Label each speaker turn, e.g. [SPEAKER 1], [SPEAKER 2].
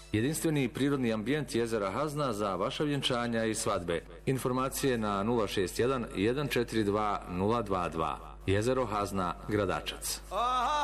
[SPEAKER 1] Jedinstveni prirodni ambijent jezera Hazna za vaša vjenčanja i svadbe. Informacije na 061 142 022. Jezero Hazna, Gradačac.